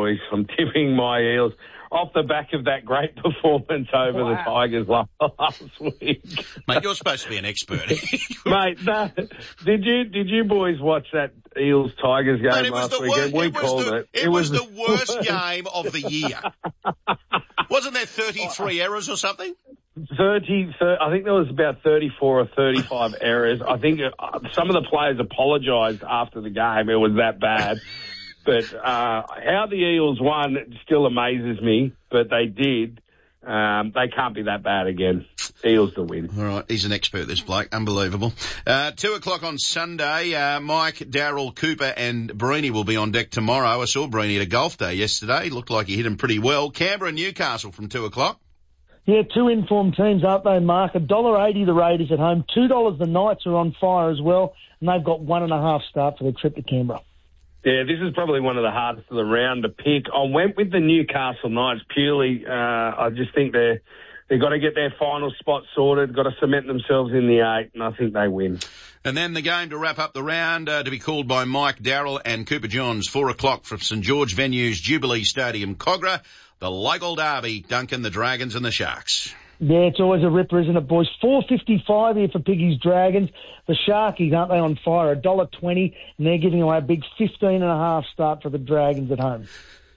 boys. I'm tipping my Eels off the back of that great performance over the Tigers last week. Mate, you're supposed to be an expert. Mate, did you boys watch that Eels-Tigers game last weekend? We called it. It was the worst game of the year. Wasn't there 33 errors or something? 30, I think there was about 34 or 35 errors. I think some of the players apologised after the game. It was that bad. But how the Eels won still amazes me, but they did. They can't be that bad again. Eels to win. All right, he's an expert, this bloke. Unbelievable. 2:00 on Sunday, Mike, Darryl, Cooper and Breeny will be on deck tomorrow. I saw Breeny at a golf day yesterday. Looked like he hit him pretty well. Canberra and Newcastle from 2:00. Yeah, two informed teams, aren't they, Mark? $1.80 the Raiders at home. $2 the Knights are on fire as well, and they've got 1.5 start for their trip to Canberra. Yeah, this is probably one of the hardest of the round to pick. I went with the Newcastle Knights purely. I just think they've got to get their final spot sorted, got to cement themselves in the 8, and I think they win. And then the game to wrap up the round, to be called by Mike, Darryl and Cooper Johns, 4:00 from St George Venues, Jubilee Stadium, Cogra. The local derby, Duncan, the Dragons and the Sharks. Yeah, it's always a ripper, isn't it, boys? $4.55 here for Piggy's Dragons. The Sharkies, aren't they, on fire? $1.20, and they're giving away a big 15.5 start for the Dragons at home.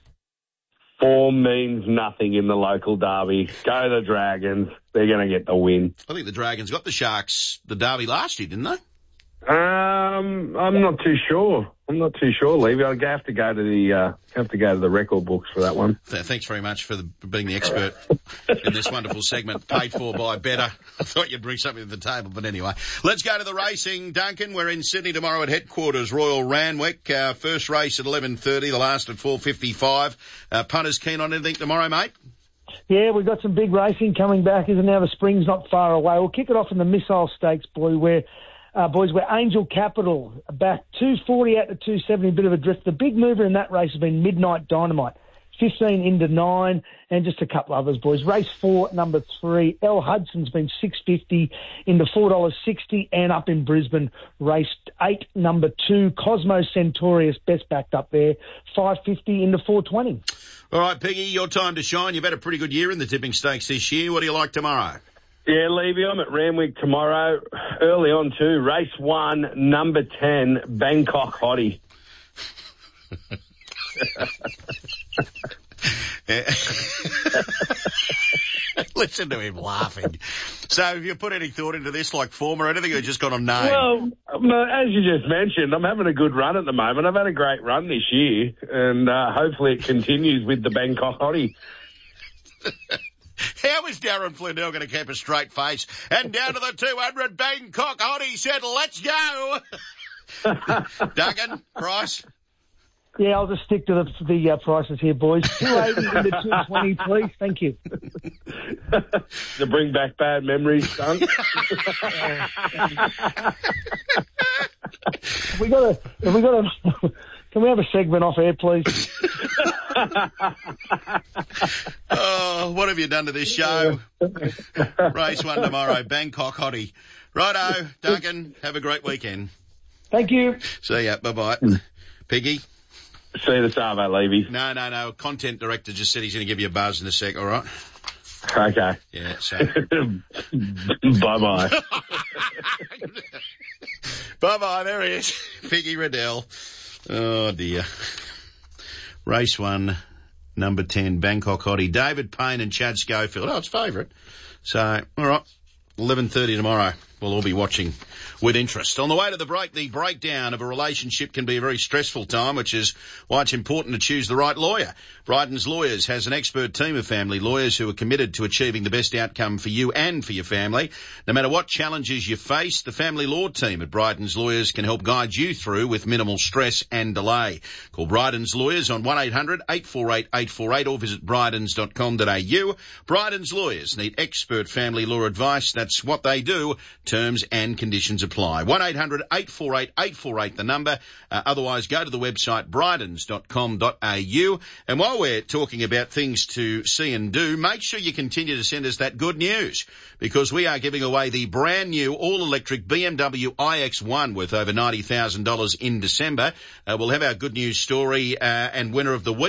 4 means nothing in the local derby. Go the Dragons. They're going to get the win. I think the Dragons got the Sharks the derby last year, didn't they? I'm not too sure. Levy. I'll have to go to the record books for that one. Thanks very much for being the expert in this wonderful segment, paid for by Better. I thought you'd bring something to the table, but anyway. Let's go to the racing, Duncan. We're in Sydney tomorrow at headquarters, Royal Randwick. First race at 11:30, the last at 4:55. Punters keen on anything tomorrow, mate? Yeah, we've got some big racing coming back, isn't now? The spring's not far away. We'll kick it off in the Missile Stakes, boys, where Angel Capital back 240 out to 270, a bit of a drift. The big mover in that race has been Midnight Dynamite, 15 into 9, and just a couple others, boys. Race 4, number 3, L Hudson's been $6.50 into $4.60, and up in Brisbane, race 8, number 2, Cosmo Centaurus, best backed up there, $5.50 into $4.20. All right, Piggy, your time to shine. You've had a pretty good year in the tipping stakes this year. What do you like tomorrow? Yeah, Levy, I'm at Randwick tomorrow, early on too. Race 1, number 10, Bangkok Hottie. Listen to him laughing. So have you put any thought into this, like form or anything, or just got on name? Well, as you just mentioned, I'm having a good run at the moment. I've had a great run this year, and hopefully it continues with the Bangkok Hottie. How is Darren Flindell going to keep a straight face? And down to the 200, Bangkok Hottie said, let's go. Duncan, price? Yeah, I'll just stick to the prices here, boys. 280 into 220, please. Thank you. To bring back bad memories, son. Can we have a segment off air, please? Oh, what have you done to this show? Race 1 tomorrow, Bangkok Hottie. Righto, Duncan, have a great weekend. Thank you. See ya, bye-bye. Piggy? See you this Arvo, Levy. No. Content director just said he's going to give you a buzz in a sec, all right? Okay. Yeah, so. Bye-bye. Bye-bye, there he is. Piggy Riddell. Oh, dear. Race 1, number 10, Bangkok Hottie. David Payne and Chad Schofield. Oh, it's favourite. So, all right, 11:30 tomorrow. We'll all be watching with interest. On the way to the break, the breakdown of a relationship can be a very stressful time, which is why it's important to choose the right lawyer. Bryden's Lawyers has an expert team of family lawyers who are committed to achieving the best outcome for you and for your family. No matter what challenges you face, the family law team at Bryden's Lawyers can help guide you through with minimal stress and delay. Call Bryden's Lawyers on 1-800-848-848 or visit brydens.com.au. Bryden's Lawyers need expert family law advice. That's what they do. Terms and conditions apply. 1-800-848-848, the number. Otherwise, go to the website brydens.com.au. And while we're talking about things to see and do, make sure you continue to send us that good news, because we are giving away the brand new all-electric BMW iX1 worth over $90,000 in December. We'll have our good news story and winner of the week